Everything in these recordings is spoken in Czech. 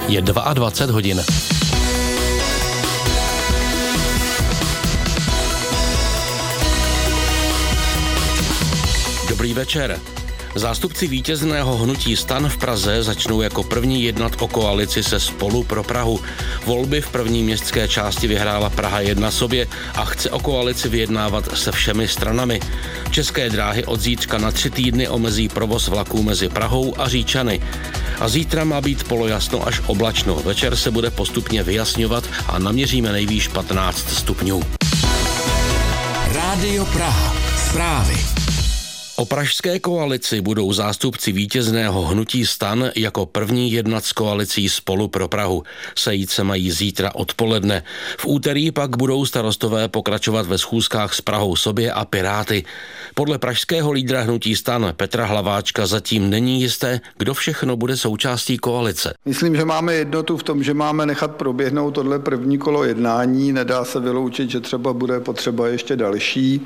Je 22 hodin. Dobrý večer. Zástupci vítězného hnutí STAN v Praze začnou jako první jednat o koalici se Spolu pro Prahu. Volby v první městské části vyhrála Praha 1 sobě a chce o koalici vyjednávat se všemi stranami. České dráhy od zítřka na 3 týdny omezí provoz vlaků mezi Prahou a Říčany. A zítra má být polojasno až oblačno. Večer se bude postupně vyjasňovat a naměříme nejvýš 15 stupňů. Rádio Praha. Zprávy. O pražské koalici budou zástupci vítězného hnutí STAN jako první jednat s koalicí Spolu pro Prahu. Sejít se mají zítra odpoledne. V úterý pak budou starostové pokračovat ve schůzkách s Prahou sobě a Piráty. Podle pražského lídra hnutí STAN Petra Hlaváčka zatím není jisté, kdo všechno bude součástí koalice. Myslím, že máme jednotu v tom, že máme nechat proběhnout tohle první kolo jednání. Nedá se vyloučit, že třeba bude potřeba ještě další.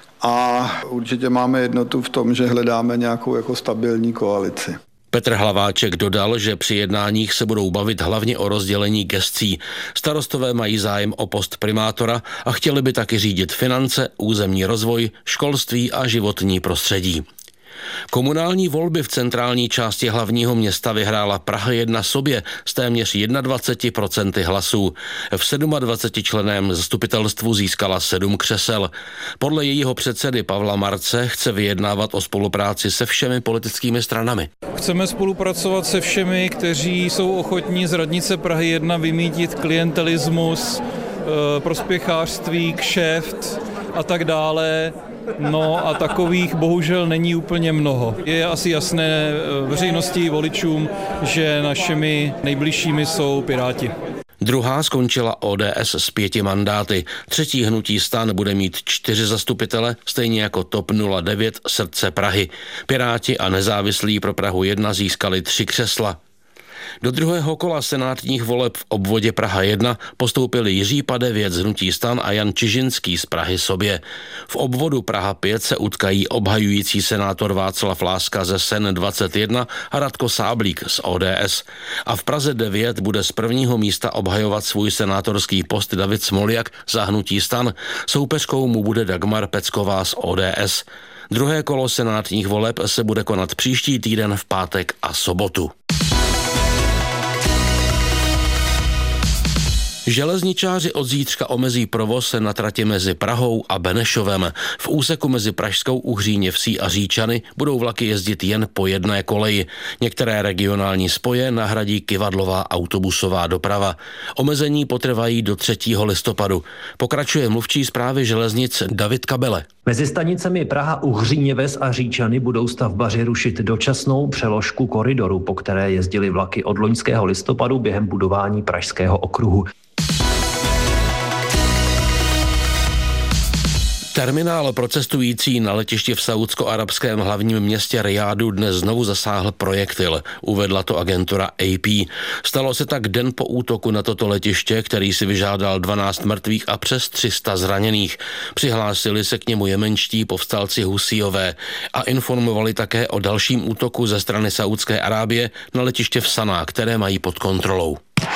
A určitě máme jednotu v tom, že hledáme nějakou jako stabilní koalici. Petr Hlaváček dodal, že při jednáních se budou bavit hlavně o rozdělení gescí. Starostové mají zájem o post primátora a chtěli by taky řídit finance, územní rozvoj, školství a životní prostředí. Komunální volby v centrální části hlavního města vyhrála Praha 1 sobě s téměř 21% hlasů. V 27členném zastupitelstvu získala 7 křesel. Podle jejího předsedy Pavla Marce chce vyjednávat o spolupráci se všemi politickými stranami. Chceme spolupracovat se všemi, kteří jsou ochotní z radnice Prahy 1 vymýtit klientelismus, prospěchářství, kšeft a tak dále. No a takových bohužel není úplně mnoho. Je asi jasné veřejnosti i voličům, že našimi nejbližšími jsou Piráti. Druhá skončila ODS s 5 mandáty. Třetí hnutí STAN bude mít 4 zastupitele, stejně jako TOP 09 Srdce Prahy. Piráti a nezávislí pro Prahu 1 získali 3 křesla. Do druhého kola senátních voleb v obvodě Praha 1 postoupili Jiří Padevět z hnutí STAN a Jan Čižinský z Prahy sobě. V obvodu Praha 5 se utkají obhajující senátor Václav Láska ze SEN 21 a Radko Sáblík z ODS. A v Praze 9 bude z prvního místa obhajovat svůj senátorský post David Smoljak za hnutí STAN. Soupeřkou mu bude Dagmar Pecková z ODS. Druhé kolo senátních voleb se bude konat příští týden v pátek a sobotu. Železničáři od zítřka omezí provoz na trati mezi Prahou a Benešovem. V úseku mezi Pražskou Uhříněvsí a Říčany budou vlaky jezdit jen po jedné koleji. Některé regionální spoje nahradí kyvadlová autobusová doprava. Omezení potrvají do 3. listopadu. Pokračuje mluvčí správy železnic David Kabele. Mezi stanicemi Praha, Uhříněves a Říčany budou stavbaři rušit dočasnou přeložku koridoru, po které jezdily vlaky od loňského listopadu během budování Pražského okruhu. Terminál pro cestující na letišti v saúdsko-arabském hlavním městě Rijádu dnes znovu zasáhl projektil, uvedla to agentura AP. Stalo se tak den po útoku na toto letiště, který si vyžádal 12 mrtvých a přes 300 zraněných. Přihlásili se k němu jemenští povstalci Husíové a informovali také o dalším útoku ze strany Saúdské Arábie na letiště v Saná, které mají pod kontrolou.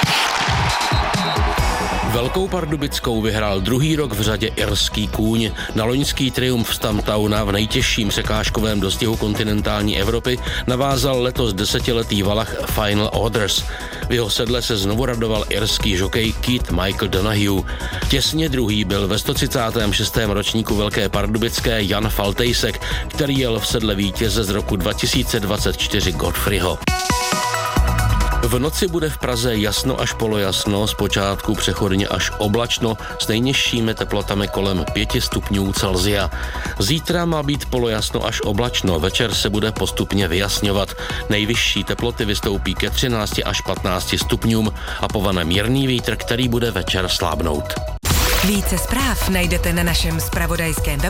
Velkou Pardubickou vyhrál druhý rok v řadě irský kůň. Na loňský triumf Stamptowna v nejtěžším překážkovém dostihu kontinentální Evropy navázal letos 10letý Valach Final Orders. V jeho sedle se znovu radoval irský žokej Keith Michael Donahue. Těsně druhý byl ve 136. ročníku Velké Pardubické Jan Faltejsek, který jel v sedle vítěze z roku 2024 Godfreyho. V noci bude v Praze jasno až polojasno, zpočátku přechodně až oblačno s nejnižšími teplotami kolem 5 stupňů Celsia. Zítra má být polojasno až oblačno, večer se bude postupně vyjasňovat. Nejvyšší teploty vystoupí ke 13 až 15 stupňům a povane mírný vítr, který bude večer slábnout. Více zpráv najdete na našem zpravodajském webu